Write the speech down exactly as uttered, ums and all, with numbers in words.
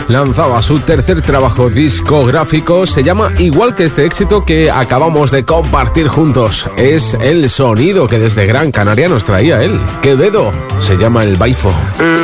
lanzaba su tercer trabajo discográfico. Se llama igual que este éxito que acabamos de compartir juntos. Es el sonido que desde Gran Canaria nos traía él. Quevedo, se llama El Baifo.